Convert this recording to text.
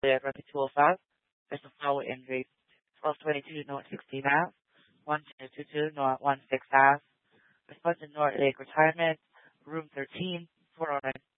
Rapid 205. There's a flower in grade 1222 North 16 Ave, 1222 North 16 Ave. Response to North Lake Retirement, room 13, 409.